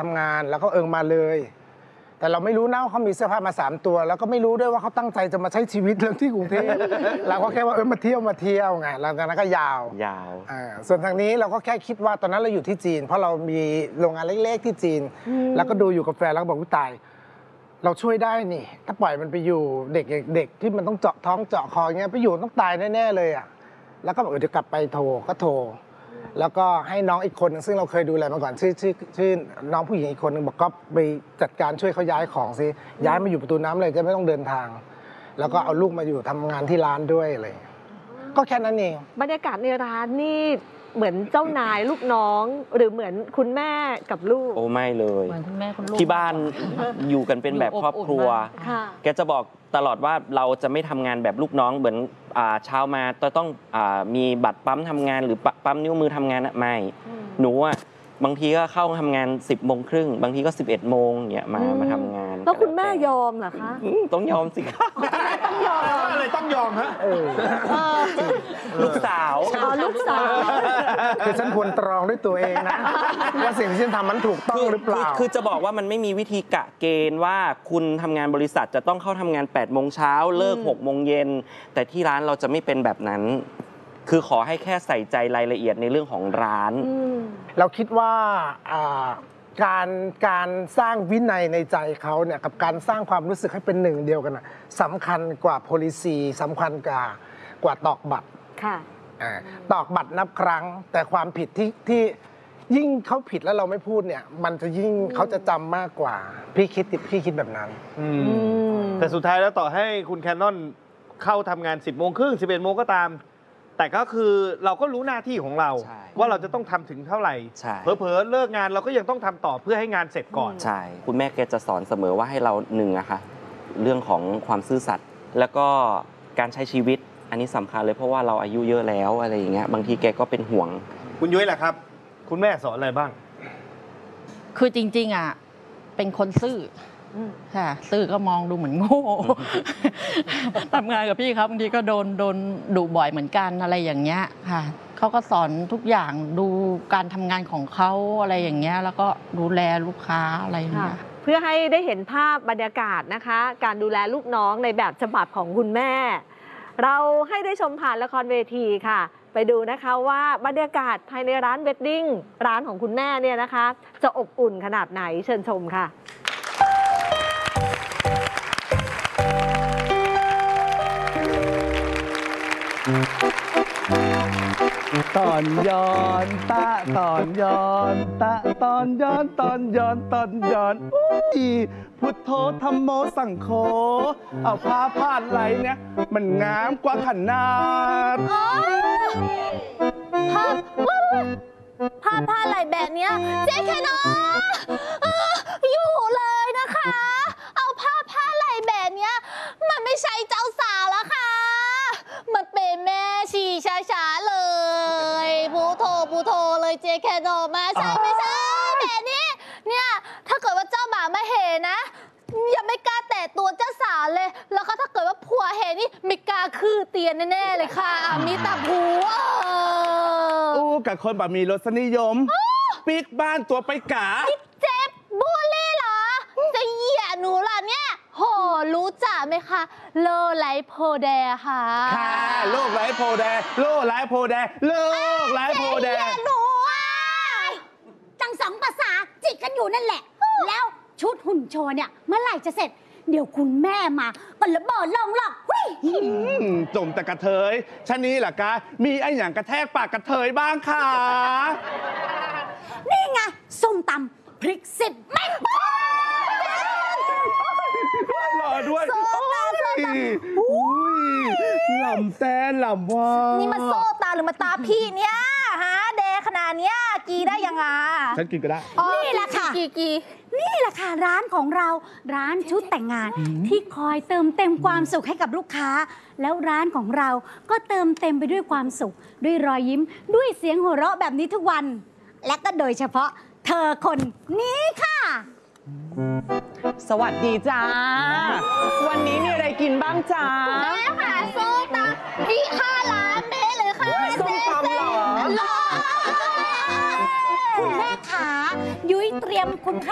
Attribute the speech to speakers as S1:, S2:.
S1: ทำงานแล้วก็มาเลยแต่เราไม่รู้นะว่าเขามีเสื้อผ้ามา3 ตัวแล้วก็ไม่รู้ด้วยว่าเขาตั้งใจจะมาใช้ชีวิตเรื่องที่กรุงเทพเราก็แค่ว่ามาเที่ยวไงหลังจากนั้นก็ยาวส่วนทางนี้เราก็แค่คิดว่าตอนนั้นเราอยู่ที่จีนเพราะเรามีโรงงานเล็กๆที่จีนแล้วก็ดูอยู่กับแฟนแล้วก็บอกว่าตายเราช่วยได้นี่ถ้าปล่อยมันไปอยู่เด็กที่มันต้องเจาะท้องเจาะคออย่างเงี้ยไปอยู่ต้องตายแน่ๆเลยอ่ะแล้วก็บอกเดี๋ยวกลับไปโทรแล้วก็ให้น้องอีกคนนึงซึ่งเราเคยดูแลมาก่อนชื่อน้องผู้หญิงอีกคนนึงบอกก็ไปจัดการช่วยเขาย้ายของซิย้ายมาอยู่ประตูน้ำเลยจะไม่ต้องเดินทางแล้วก็เอาลูกมาอยู่ทำงานที่ร้านด้วยอะไรก็แค่นั้นเอง
S2: บรรยากาศในร้านนี่เหมือนเจ้านายลูกน้องหรือเหมือนคุณแม่กับลูก
S3: โอ้ไม่เลย
S4: เหมือนคุณแม่คุณลูก
S3: ที่บ้านอยู่กันเป็นแบบครอบครัวแกจะบอกตลอดว่าเราจะไม่ทำงานแบบลูกน้องเหมือนเช้ามาต้องมีบัตรปั๊มทำงานหรือปั๊มนิ้วมือทำงานไม่หนูบางทีก็เข้าทำงาน10:30บางทีก็11 โมงเนี่ยมาทำงาน
S2: แล้วคุณแม่ยอมเหรอคะ
S3: ต้องยอมสิคะ
S2: ต้องยอม
S1: เลยต้องยอมฮะ
S3: ลูกสาว
S1: คือฉันควรตรองด้วยตัวเองนะว่าสิ่งที่ฉันทำมันถูกต้องหรือเปล่า
S3: คือจะบอกว่ามันไม่มีวิธีกะเกณฑ์ว่าคุณทำงานบริษัทจะต้องเข้าทำงาน8 โมงเช้าเลิก6 โมงเย็นแต่ที่ร้านเราจะไม่เป็นแบบนั้นคือขอให้แค่ใส่ใจรายละเอียดในเรื่องของร้าน
S1: เราคิดว่าการสร้างวินัยในใจเขาเนี่ยกับการสร้างความรู้สึกให้เป็นหนึ่งเดียวกันสำคัญกว่า policy สำคัญกว่าตอกบัตรตอกบัตรนับครั้งแต่ความผิดที่ยิ่งเขาผิดแล้วเราไม่พูดเนี่ยมันจะยิ่งเขาจะจำมากกว่าพี่คิดแบบนั้น
S5: แต่สุดท้ายแล้วต่อให้คุณแคนนอนเข้าทำงาน10:30 11 โมงก็ตามแต่ก็คือเราก็รู้หน้าที่ของเราว่าเราจะต้องทำถึงเท่าไหร่เผลอๆเลิกงานเราก็ยังต้องทำต่อเพื่อให้งานเสร็จก่อน
S3: ใช่คุณแม่แกจะสอนเสมอว่าให้เรานะคะเรื่องของความซื่อสัตย์แล้วก็การใช้ชีวิตอันนี้สำคัญเลยเพราะว่าเราอายุเยอะแล้วอะไรอย่างเงี้ยบางทีแกก็เป็นห่วง
S5: คุณยุ้ยล่ะครับคุณแม่สอนอะไรบ้าง
S4: คือจริงๆเป็นคนซื่อค่ะซื่อก็มองดูเหมือนโง่ทำงานกับพี่ครับบางทีก็โดนดุบ่อยเหมือนกันอะไรอย่างเงี้ยค่ะเขาก็สอนทุกอย่างดูการทำงานของเขาอะไรอย่างเงี้ยแล้วก็ดูแลลูกค้าอะไรอย่างเงี้ย
S2: เพื่อให้ได้เห็นภาพบรรยากาศนะคะการดูแลลูกน้องในแบบฉบับของคุณแม่เราให้ได้ชมผ่านละครเวทีค่ะไปดูนะคะว่าบรรยากาศภายในร้านเวดดิ้งร้านของคุณแม่เนี่ยนะคะจะอบอุ่นขนาดไหนเชิญชมค่ะ
S6: ตอนย้อนตะตอนย้อนตะตอนย้อนตอนย้อนตอนย้อนพุทโธธัมโมสังโฆเอาผ้าพาดไหลเนี่ยมันงามกว่าขนาด
S7: ผ้าไหลแบบเนี้ยเจ๊แค่น้ออยู่เลยนะคะเอาผ้าไหลแบบเนี้ยมันไม่ใช่เจ้าสาวแล้วค่ะมันเป็นแม่ชีช้าๆเลยพูโทเลยเจ๊แค่น้อมาใช่ไม่ใช่แบบนี้เนี่ยถ้าเกิดว่าเจ้าบ่าวมาเห็นนะยังไม่กล้าแตะตัวเจ้าสาวเลยแล้วก็ถ้าเกิดว่าผัวเห็นนี่ไม่กล้าคือเตียนแน่ๆเลยค่ะมีแต่ผัว
S6: กับคนแบบมีรสนิยมปิดบ้านตัวไปกะ
S7: เจ็บบูลลี่เหรอจะเหยียดหนูล่ะเนี่ยโหรู้จักไหมคะโลไลโพแดค่ะ
S6: โลกไร้โพแดโลกไร้โพแดโลกไร้โพแด
S7: หนูจังสองภาษาจิกกันอยู่นั่นแหละแล้วชุดหุ่นโชว์เนี่ยเมื่อไหร่จะเสร็จเดี๋ยวคุณแม่มาก็ระเบิดลงหรอก
S6: จมแต่กระเทยชะนี้ล่ะกะมีไอ้อย่างกระแทกปากกระเทยบ้างค่ะ
S7: นี่ไงส้มตำพริก10 เม็ด
S6: รอด้วยลำแซนลำว่า
S7: นี่มาโซ่ตาหรือมาตาพี่เนี่ยฮะเดขนาดเนี้ยกีได้ยังไง
S6: ฉันกินก็ได้
S7: นี่แหละค่ะกีนี่แหละค่ะร้านของเราร้านชุดแต่งงานที่คอยเติมเต็มความสุขให้กับลูกค้าแล้วร้านของเราก็เติมเต็มไปด้วยความสุขด้วยรอยยิ้มด้วยเสียงหัวเราะแบบนี้ทุกวันและก็โดยเฉพาะเธอคนนี้ค่ะ
S8: สวัสดีจ้าวันนี้มีอะไรกินบ้างจ้า
S7: แม่ค่ะส้มตำพี่ค่าร้านแม่เลยค่ะ
S8: ส้มตำเหรอ
S7: คุณแม่ขายุ้ยเตรียมคุณ